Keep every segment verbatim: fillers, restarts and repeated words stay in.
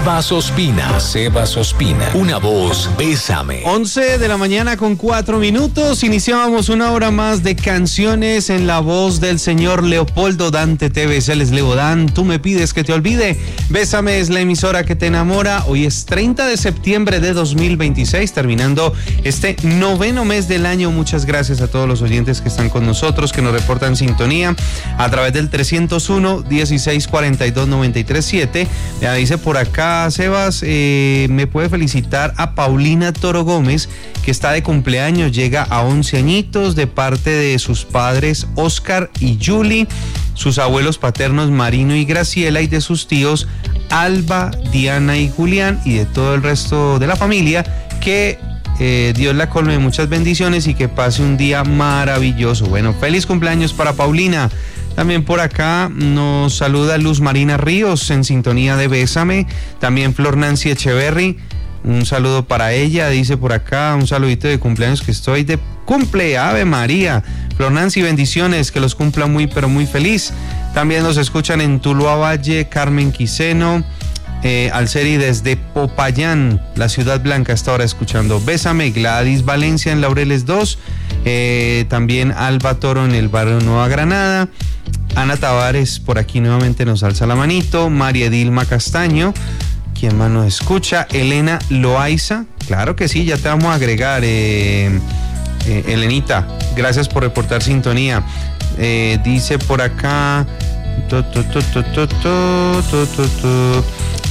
Sebas Ospina, Sebas Ospina, una voz, Bésame. once de la mañana con cuatro minutos, iniciábamos una hora más de canciones en la voz del señor Leopoldo Dante Tevez. Él es Leo Dan, tú me pides que te olvide. Bésame es la emisora que te enamora. Hoy es treinta de septiembre de dos mil veintiséis, terminando este noveno mes del año. Muchas gracias a todos los oyentes que están con nosotros, que nos reportan sintonía a través del trescientos uno, dieciséis cuarenta y dos, noventa y tres siete. Ya dice por acá Sebas, eh, me puede felicitar a Paulina Toro Gómez, que está de cumpleaños, llega a once añitos, de parte de sus padres Oscar y Julie, sus abuelos paternos Marino y Graciela, y de sus tíos Alba, Diana y Julián, y de todo el resto de la familia. Que eh, Dios la colme de muchas bendiciones y que pase un día maravilloso. Bueno, feliz cumpleaños para Paulina. También por acá nos saluda Luz Marina Ríos en sintonía de Bésame. También Flor Nancy Echeverry, un saludo para ella. Dice por acá, un saludito de cumpleaños, que estoy de cumple, Ave María. Flor Nancy, bendiciones, que los cumpla muy pero muy feliz. También nos escuchan en Tuluá Valle, Carmen Quiseno, eh, Alceri desde Popayán, la Ciudad Blanca, hasta ahora escuchando Bésame. Gladys Valencia en Laureles dos, eh, también Alba Toro en el barrio Nueva Granada. Ana Tavares por aquí nuevamente nos alza la manito. María Dilma Castaño, ¿quién más nos escucha? Elena Loaiza, claro que sí, ya te vamos a agregar, eh, eh, Elenita, gracias por reportar sintonía. Eh, dice por acá, tu, tu, tu, tu, tu, tu, tu, tu, tu.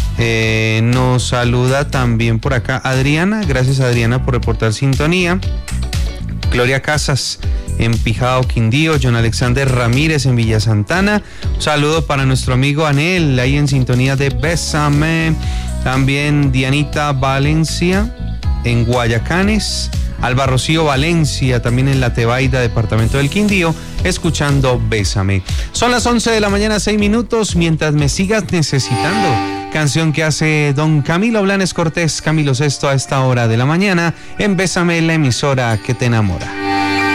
Eh, nos saluda también por acá Adriana, gracias Adriana por reportar sintonía. Gloria Casas en Pijao, Quindío. John Alexander Ramírez en Villa Santana. Un saludo para nuestro amigo Anel, ahí en sintonía de Bésame. También Dianita Valencia en Guayacanes. Alba Rocío Valencia también en La Tebaida, departamento del Quindío, escuchando Bésame. Son las once de la mañana, seis minutos. Mientras me sigas necesitando, canción que hace don Camilo Blanes Cortés, Camilo Sesto, a esta hora de la mañana en Bésame, la emisora que te enamora.